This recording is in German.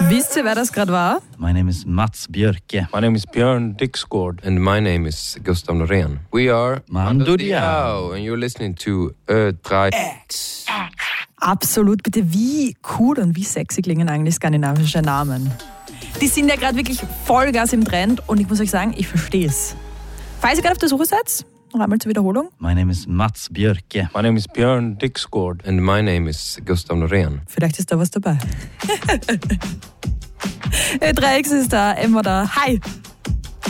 Wisst ihr, wer das gerade war? My name is Mats Björke. My name is Björn Dixgård. And my name is Gustav Norén. We are Mando Diao. and you're listening to Ö3X. Absolut, bitte, wie cool und wie sexy klingen eigentlich skandinavische Namen. Die sind ja gerade wirklich Vollgas im Trend und ich muss euch sagen, ich verstehe es. Falls ihr gerade auf der Suche seid, noch einmal zur Wiederholung. My name is Mats Björke. My name is Björn Dixgård. And my name is Gustav Norén. Vielleicht ist da was dabei. Ö3X ist da, immer da. Hi!